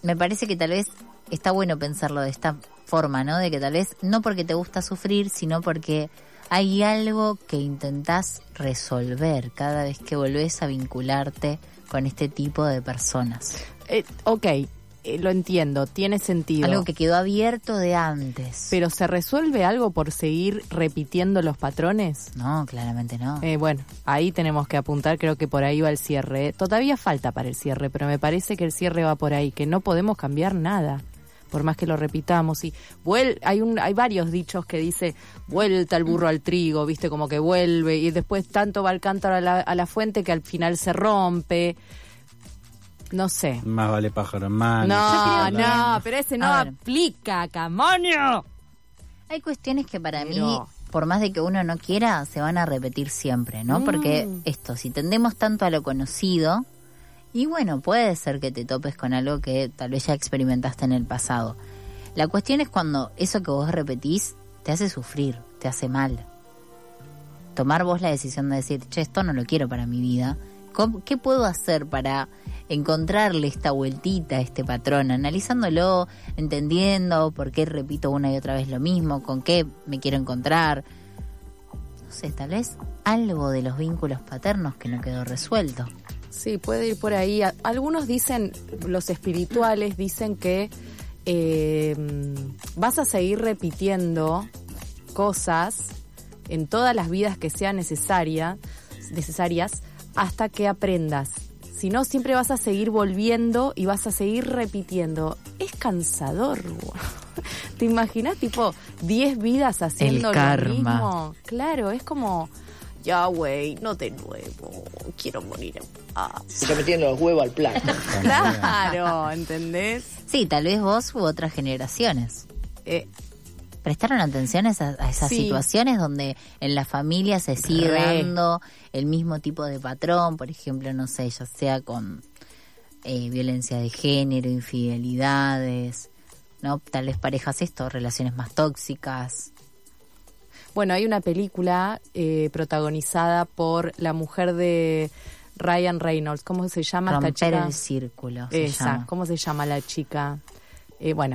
me parece que tal vez está bueno pensarlo de esta forma, ¿no? De que tal vez no porque te gusta sufrir, sino porque hay algo que intentás resolver cada vez que volvés a vincularte con este tipo de personas. Lo entiendo, tiene sentido. Algo que quedó abierto de antes. ¿Pero se resuelve algo por seguir repitiendo los patrones? No, claramente no. Bueno, ahí tenemos que apuntar, creo que por ahí va el cierre. Todavía falta para el cierre, pero me parece que el cierre va por ahí, que no podemos cambiar nada, por más que lo repitamos. Y hay varios dichos que dice, vuelta el burro al trigo, viste, como que vuelve, y después tanto va el cántaro a la fuente que al final se rompe. No sé. Más vale pájaro en mano. No, pero ese no aplica, Camonio. Hay cuestiones que para mí, por más de que uno no quiera, se van a repetir siempre, ¿no? Porque si tendemos tanto a lo conocido, y bueno, puede ser que te topes con algo que tal vez ya experimentaste en el pasado. La cuestión es cuando eso que vos repetís te hace sufrir, te hace mal. Tomar vos la decisión de decir, esto no lo quiero para mi vida. ¿Qué puedo hacer para encontrarle esta vueltita a este patrón? Analizándolo, entendiendo por qué repito una y otra vez lo mismo, con qué me quiero encontrar. No sé, tal vez algo de los vínculos paternos que no quedó resuelto. Sí, puede ir por ahí. Algunos dicen, los espirituales dicen que vas a seguir repitiendo cosas en todas las vidas que sean necesarias hasta que aprendas. Si no, siempre vas a seguir volviendo y vas a seguir repitiendo. Es cansador. ¿Te imaginas, tipo, 10 vidas haciendo lo mismo? Claro, es como, ya, güey, no de nuevo, quiero morir en paz. Se está metiendo los huevos al plato. Claro, ¿entendés? Sí, tal vez vos u otras generaciones. ¿Prestaron atención a esas situaciones donde en la familia se sigue dando el mismo tipo de patrón? Por ejemplo, no sé, ya sea con violencia de género, infidelidades, ¿no? Tal vez parejas relaciones más tóxicas. Bueno, hay una película protagonizada por la mujer de Ryan Reynolds. ¿Cómo se llama esta chica? Romper el círculo. ¿Cómo se llama la chica? No.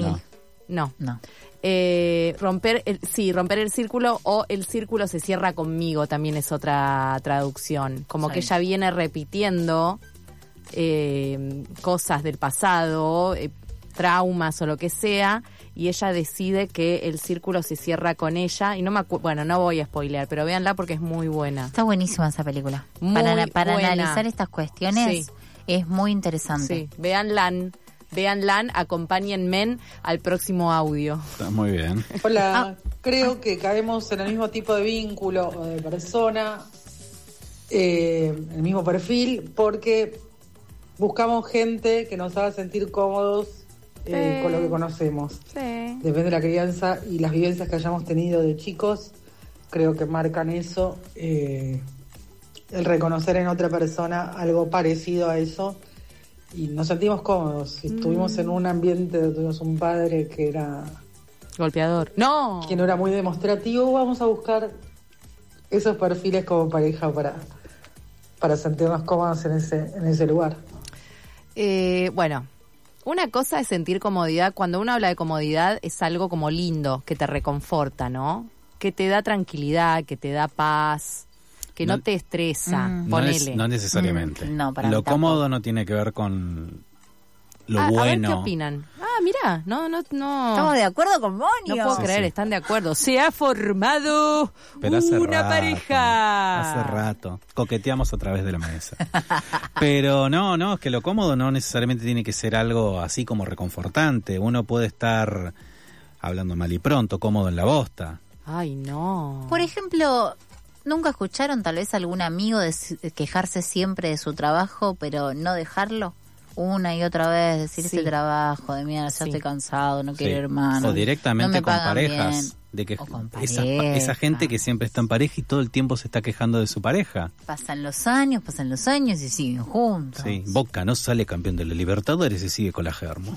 Romper el círculo, o el círculo se cierra conmigo, también es otra traducción. Como que ella viene repitiendo cosas del pasado, traumas o lo que sea, y ella decide que el círculo se cierra con ella. Y no voy a spoilear, pero véanla porque es muy buena. Está buenísima esa película. Para analizar estas cuestiones es muy interesante. Sí, véanla, acompáñenme al próximo audio. Está muy bien. Hola, creo que caemos en el mismo tipo de vínculo o de persona, el mismo perfil, porque buscamos gente que nos haga sentir cómodos con lo que conocemos. Depende de la crianza y las vivencias que hayamos tenido de chicos, creo que marcan eso, el reconocer en otra persona algo parecido a eso. Y nos sentimos cómodos. Si estuvimos en un ambiente donde tuvimos un padre que era golpeador, que no era muy demostrativo, vamos a buscar esos perfiles como pareja para sentirnos cómodos en ese lugar. Una cosa es sentir comodidad. Cuando uno habla de comodidad, es algo como lindo, que te reconforta, ¿no? Que te da tranquilidad, que te da paz, que no te estresa, ponele. No necesariamente. No, para lo cómodo no tiene que ver con lo bueno. A ver qué opinan. Mirá, no. Estamos de acuerdo con Moni. No puedo creer, están de acuerdo. Se ha formado una pareja. Hace rato. Coqueteamos a través de la mesa. Pero no, es que lo cómodo no necesariamente tiene que ser algo así como reconfortante. Uno puede estar, hablando mal y pronto, cómodo en la bosta. Ay, no. Por ejemplo, ¿nunca escucharon tal vez algún amigo quejarse siempre de su trabajo, pero no dejarlo? Una y otra vez decir este trabajo de mierda, ya estoy cansado, no quiero hermano. O directamente no con parejas. De que esa gente que siempre está en pareja y todo el tiempo se está quejando de su pareja. Pasan los años y siguen juntos. Sí, Boca no sale campeón de la Libertadores y sigue con la Germo.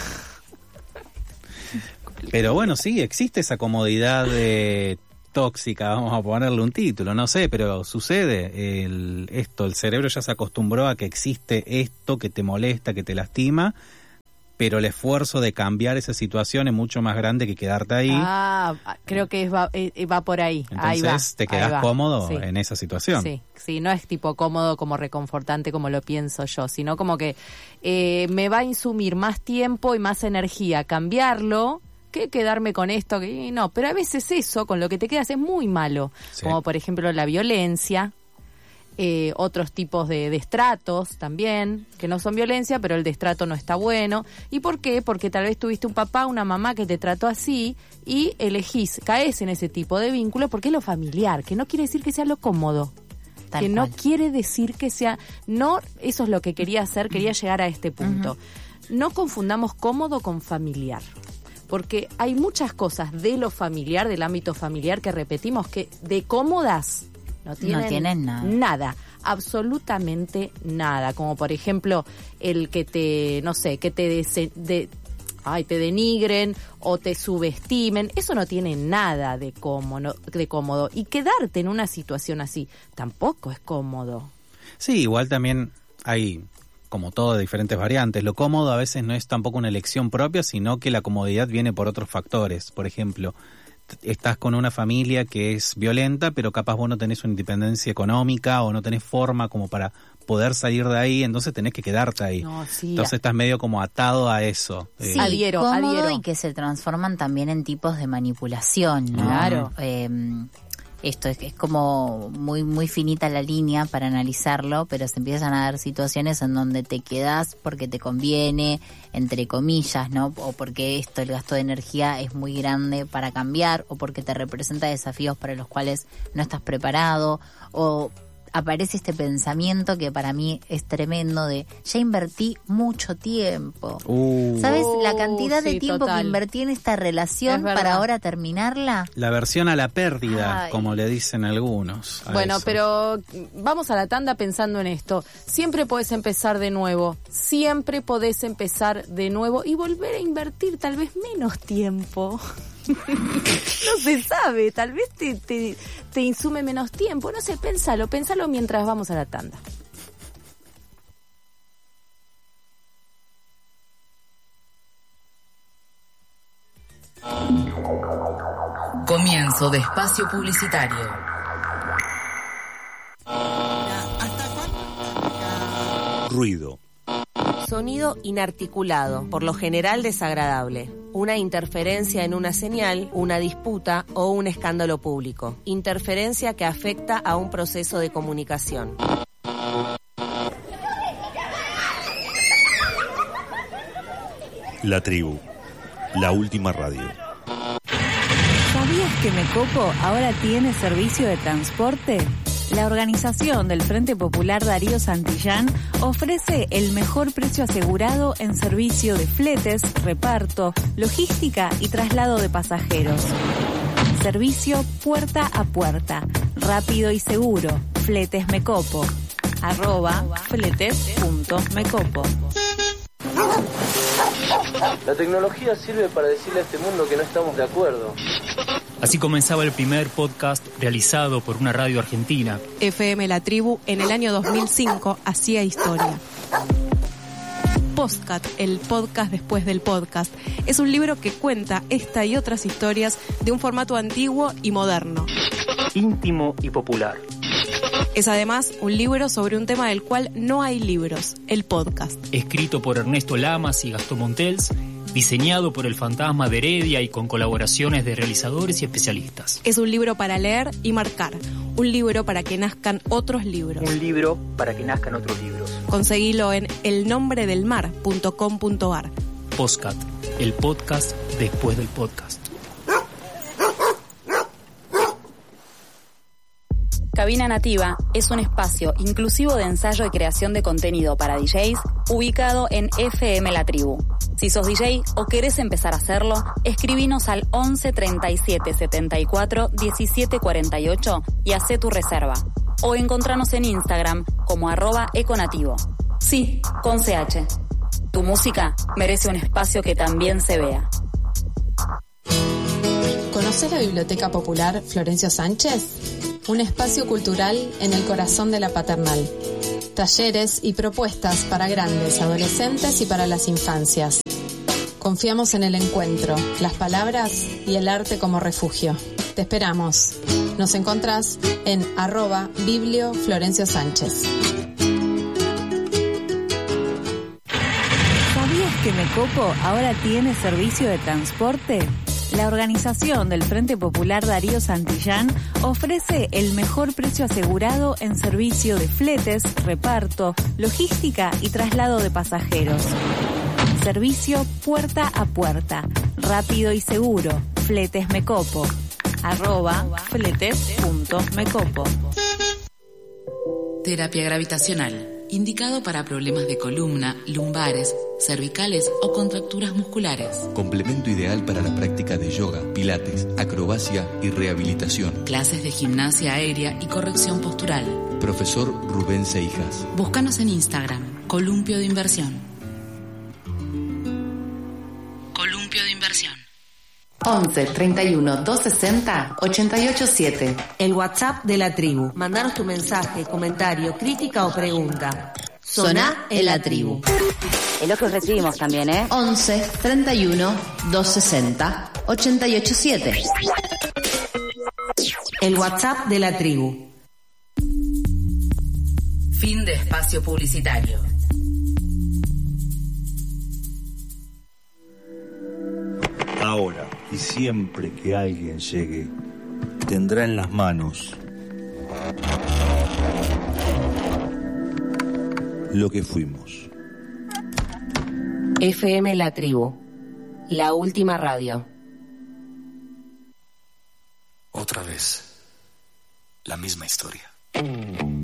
Pero bueno, sí, existe esa comodidad tóxica, vamos a ponerle un título, no sé, pero sucede. El cerebro ya se acostumbró a que existe esto que te molesta, que te lastima, pero el esfuerzo de cambiar esa situación es mucho más grande que quedarte ahí. Creo que va por ahí. Entonces ahí va, te quedás cómodo en esa situación. Sí, no es tipo cómodo como reconfortante como lo pienso yo, sino como que me va a insumir más tiempo y más energía cambiarlo que quedarme con esto. No, pero a veces eso, con lo que te quedas, es muy malo. Sí. Como por ejemplo la violencia. Otros tipos de destratos también, que no son violencia, pero el destrato no está bueno. ¿Y por qué? Porque tal vez tuviste un papá, una mamá que te trató así y caes en ese tipo de vínculo porque es lo familiar, que no quiere decir que sea lo cómodo. Tal que cual. No quiere decir que sea... No, eso es lo que quería hacer, quería llegar a este punto. No confundamos cómodo con familiar. Porque hay muchas cosas de lo familiar, del ámbito familiar, que repetimos que de cómodas... No tienen nada, absolutamente nada. Como por ejemplo el que te denigren o te subestimen. Eso no tiene nada de cómodo. Y quedarte en una situación así tampoco es cómodo. Sí, igual también hay, como todo, diferentes variantes. Lo cómodo a veces no es tampoco una elección propia, sino que la comodidad viene por otros factores. Por ejemplo, estás con una familia que es violenta, pero capaz vos no tenés una independencia económica o no tenés forma como para poder salir de ahí, entonces tenés que quedarte ahí. No, sí. Entonces estás medio como atado a eso. Sí, adhiero. Y que se transforman también en tipos de manipulación, ¿no? Claro. Esto es como muy muy finita la línea para analizarlo, pero se empiezan a dar situaciones en donde te quedás porque te conviene, entre comillas, ¿no? O porque el gasto de energía es muy grande para cambiar, o porque te representa desafíos para los cuales no estás preparado, o aparece este pensamiento que para mí es tremendo de ya invertí mucho tiempo. ¿Sabes la cantidad de tiempo que invertí en esta relación para ahora terminarla? La versión a la pérdida, como le dicen algunos. Bueno, pero vamos a la tanda pensando en esto. Siempre podés empezar de nuevo. Y volver a invertir tal vez menos tiempo. No se sabe, tal vez te insume menos tiempo, no sé, pénsalo mientras vamos a la tanda. Comienzo de espacio publicitario. Ruido. Sonido inarticulado, por lo general desagradable. Una interferencia en una señal, una disputa o un escándalo público. Interferencia que afecta a un proceso de comunicación. La Tribu, la última radio. ¿Sabías que Mecopo ahora tiene servicio de transporte? La organización del Frente Popular Darío Santillán ofrece el mejor precio asegurado en servicio de fletes, reparto, logística y traslado de pasajeros. Servicio puerta a puerta, rápido y seguro. Fletes Mecopo. @fletes.mecopo. La tecnología sirve para decirle a este mundo que no estamos de acuerdo. Así comenzaba el primer podcast realizado por una radio argentina. FM La Tribu en el año 2005 hacía historia. Postcat, el podcast después del podcast, es un libro que cuenta esta y otras historias de un formato antiguo y moderno. Íntimo y popular. Es además un libro sobre un tema del cual no hay libros, el podcast. Escrito por Ernesto Lamas y Gastón Montels, diseñado por el Fantasma de Heredia y con colaboraciones de realizadores y especialistas. Es un libro para leer y marcar, un libro para que nazcan otros libros. Un libro para que nazcan otros libros. Conseguilo en elnombredelmar.com.ar. Postcat, el podcast después del podcast. Cabina Nativa es un espacio inclusivo de ensayo y creación de contenido para DJs ubicado en FM La Tribu. Si sos DJ o querés empezar a hacerlo, escribinos al 11 37 74 17 48 y hacé tu reserva. O encontranos en Instagram como @econativo. Sí, con CH. Tu música merece un espacio que también se vea. ¿Conocés la Biblioteca Popular Florencio Sánchez? Un espacio cultural en el corazón de la Paternal. Talleres y propuestas para grandes, adolescentes y para las infancias. Confiamos en el encuentro, las palabras y el arte como refugio. Te esperamos. Nos encontrás en @biblioflorenciosánchez. ¿Sabías que Mecopo ahora tiene servicio de transporte? La organización del Frente Popular Darío Santillán ofrece el mejor precio asegurado en servicio de fletes, reparto, logística y traslado de pasajeros. Servicio puerta a puerta, rápido y seguro. Fletes Mecopo. @fletes.mecopo. Terapia gravitacional. Indicado para problemas de columna, lumbares, cervicales o contracturas musculares. Complemento ideal para la práctica de yoga, pilates, acrobacia y rehabilitación. Clases de gimnasia aérea y corrección postural. Profesor Rubén Seijas. Búscanos en Instagram, Columpio de Inversión. Columpio de Inversión. 11 31 260 887. El WhatsApp de la tribu. Mandanos tu mensaje, comentario, crítica o pregunta. Soná en la tribu. Elogios recibimos también, 11 31 260 887. El WhatsApp de la tribu. Fin de espacio publicitario. Ahora y siempre que alguien llegue, tendrá en las manos lo que fuimos. FM La Tribu, la última radio. Otra vez, la misma historia.